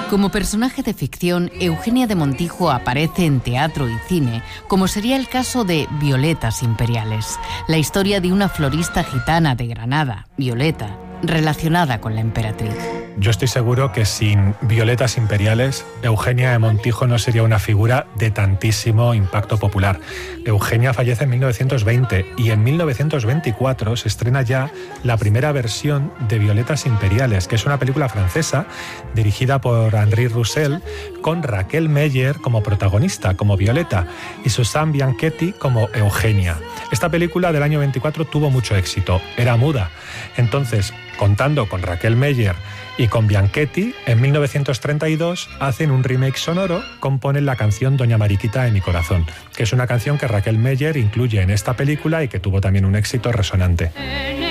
Como personaje de ficción, Eugenia de Montijo aparece en teatro y cine, como sería el caso de Violetas Imperiales, la historia de una florista gitana de Granada, Violeta, relacionada con la emperatriz. Yo estoy seguro que sin Violetas Imperiales, Eugenia de Montijo no sería una figura de tantísimo impacto popular. Eugenia fallece en 1920 y en 1924 se estrena ya la primera versión de Violetas Imperiales, que es una película francesa dirigida por Henri Roussel, con Raquel Meyer como protagonista, como Violeta, y Susanne Bianchetti como Eugenia. Esta película del año 24 tuvo mucho éxito, era muda. Entonces, contando con Raquel Meyer y con Bianchetti, en 1932 hacen un remake sonoro, componen la canción Doña Mariquita de mi corazón, que es una canción que Raquel Meyer incluye en esta película y que tuvo también un éxito resonante.